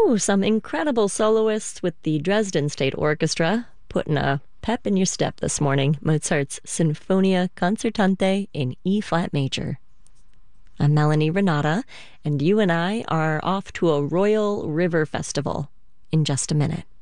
Ooh, some incredible soloists with the Dresden State Orchestra putting a pep in your step this morning. Mozart's Sinfonia Concertante in E flat major. I'm Melanie Renata, and you and I are off to a Royal River Festival in just a minute.